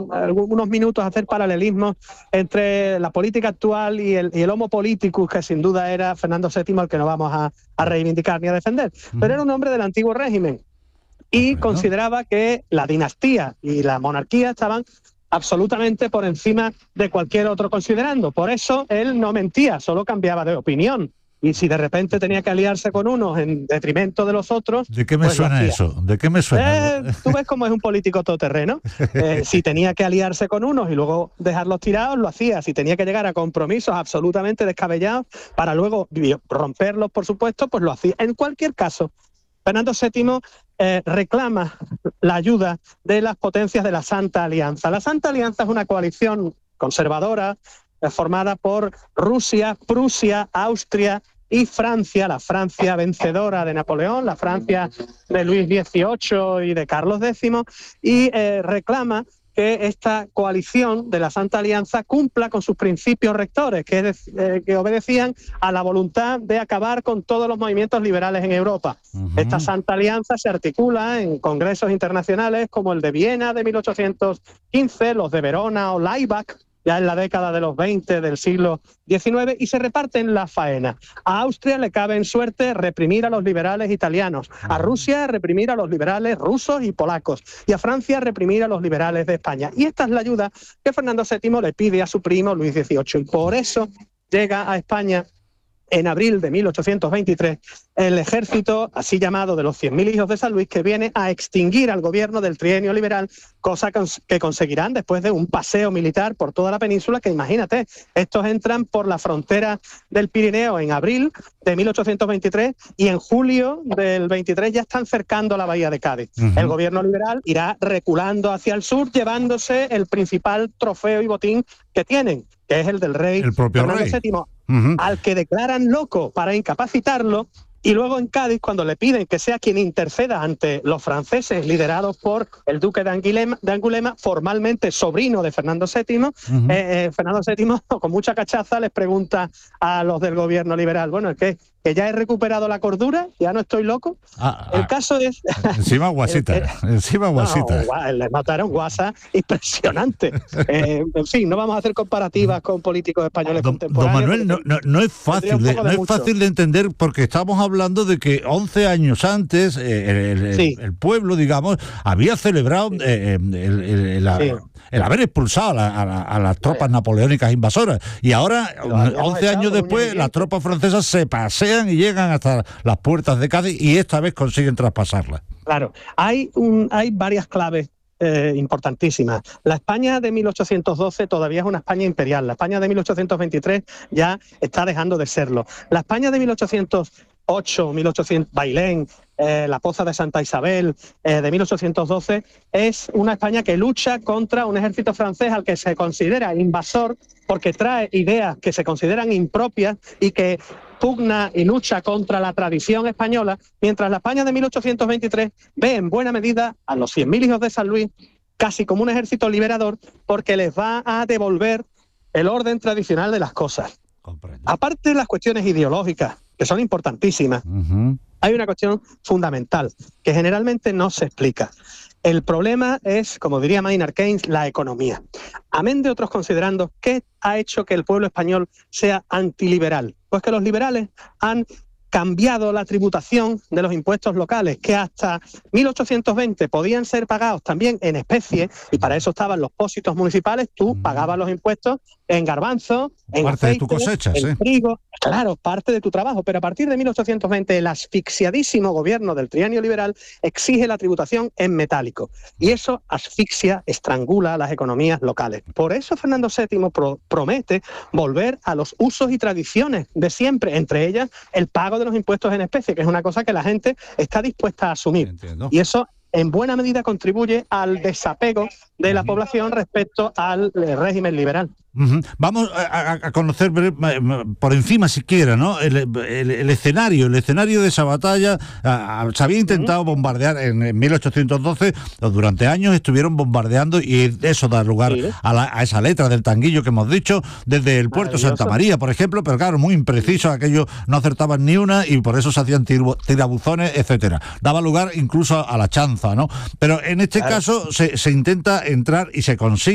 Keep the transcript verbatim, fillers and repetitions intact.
un, algunos minutos a hacer paralelismos entre la política actual y el, y el homo politicus, que sin duda era Fernando séptimo, al que no vamos a, a reivindicar ni a defender. Uh-huh. Pero era un hombre del antiguo régimen y bueno. consideraba que la dinastía y la monarquía estaban absolutamente por encima de cualquier otro considerando. Por eso él no mentía, solo cambiaba de opinión. Y si de repente tenía que aliarse con unos en detrimento de los otros... ¿De qué me pues suena eso? ¿De qué me suena? Eh, Tú ves cómo es un político todoterreno. Eh, si tenía que aliarse con unos y luego dejarlos tirados, lo hacía. Si tenía que llegar a compromisos absolutamente descabellados para luego romperlos, por supuesto, pues lo hacía. En cualquier caso, Fernando séptimo eh, reclama la ayuda de las potencias de la Santa Alianza. La Santa Alianza es una coalición conservadora eh, formada por Rusia, Prusia, Austria y Francia, la Francia vencedora de Napoleón, la Francia de Luis dieciocho y de Carlos décimo, y eh, reclama que esta coalición de la Santa Alianza cumpla con sus principios rectores, que, es, eh, que obedecían a la voluntad de acabar con todos los movimientos liberales en Europa. Uh-huh. Esta Santa Alianza se articula en congresos internacionales como el de Viena de mil ochocientos quince, los de Verona o Laibach, ya en la década de los veinte del siglo diecinueve, y se reparten la faena. A Austria le cabe en suerte reprimir a los liberales italianos, a Rusia reprimir a los liberales rusos y polacos, y a Francia reprimir a los liberales de España. Y esta es la ayuda que Fernando séptimo le pide a su primo Luis dieciocho, y por eso llega a España en abril de mil ochocientos veintitrés el ejército así llamado de los cien mil hijos de San Luis, que viene a extinguir al gobierno del trienio liberal, cosa que conseguirán después de un paseo militar por toda la península, que imagínate, estos entran por la frontera del Pirineo en abril de mil ochocientos veintitrés y en julio del veintitrés ya están cercando la bahía de Cádiz. Uh-huh. El gobierno liberal irá reculando hacia el sur, llevándose el principal trofeo y botín que tienen, que es el del rey el propio Fernando rey. séptimo, uh-huh. al que declaran loco para incapacitarlo, y luego en Cádiz, cuando le piden que sea quien interceda ante los franceses, liderados por el duque de Angulema, de Angulema formalmente sobrino de Fernando séptimo, uh-huh. eh, eh, Fernando séptimo, con mucha cachaza, les pregunta a los del gobierno liberal, bueno, es que, que ya he recuperado la cordura, ya no estoy loco. Ah, el ah, caso es... Encima guasita, el, el, encima guasita. No, les mataron guasa impresionante. eh, en fin, no vamos a hacer comparativas con políticos españoles don, contemporáneos. Don Manuel, no, no, no es fácil de, de no es fácil de entender, porque estamos hablando de que once años antes eh, el, el, sí. el pueblo, digamos, había celebrado sí. eh, el, el, el, sí. el haber expulsado a, la, a, la, a las tropas sí. napoleónicas invasoras, y ahora, once años después, las tropas francesas se pasean y llegan hasta las puertas de Cádiz y esta vez consiguen traspasarlas. Claro, hay, un, hay varias claves eh, importantísimas. La España de mil ochocientos doce todavía es una España imperial. La España de mil ochocientos veintitrés ya está dejando de serlo. La España de mil ochocientos ocho, mil ochocientos, Bailén, eh, la Poza de Santa Isabel, eh, de mil ochocientos doce, es una España que lucha contra un ejército francés al que se considera invasor porque trae ideas que se consideran impropias y que pugna y lucha contra la tradición española, mientras la España de mil ochocientos veintitrés ve en buena medida a los cien mil hijos de San Luis casi como un ejército liberador, porque les va a devolver el orden tradicional de las cosas. Comprendo. Aparte de las cuestiones ideológicas, que son importantísimas, uh-huh. hay una cuestión fundamental que generalmente no se explica. El problema es, como diría Maynard Keynes, la economía. Amén de otros considerandos, ¿qué ha hecho que el pueblo español sea antiliberal? Pues que los liberales han cambiado la tributación de los impuestos locales, que hasta mil ochocientos veinte podían ser pagados también en especie, y para eso estaban los pósitos municipales. Tú pagabas los impuestos en garbanzo, en parte aceite, de tu cosecha, en ¿sí? trigo, claro, parte de tu trabajo, pero a partir de mil ochocientos veinte el asfixiadísimo gobierno del trienio liberal exige la tributación en metálico, y eso asfixia, estrangula las economías locales. Por eso Fernando séptimo pro- promete volver a los usos y tradiciones de siempre, entre ellas el pago de los impuestos en especie, que es una cosa que la gente está dispuesta a asumir. Entiendo. Y eso en buena medida contribuye al desapego de la población respecto al régimen liberal. Uh-huh. Vamos a, a conocer por encima siquiera, ¿no? El, el, el escenario, el escenario de esa batalla. A, a, se había intentado bombardear en, en mil ochocientos doce, durante años estuvieron bombardeando, y eso da lugar sí. a, la, a esa letra del tanguillo que hemos dicho, desde el puerto Santa María, por ejemplo, pero claro, muy impreciso, aquello no acertaban ni una, y por eso se hacían tir, tirabuzones, etcétera. Daba lugar incluso a la chanza, ¿no? Pero en este claro. caso se, se intenta entrar y se consigue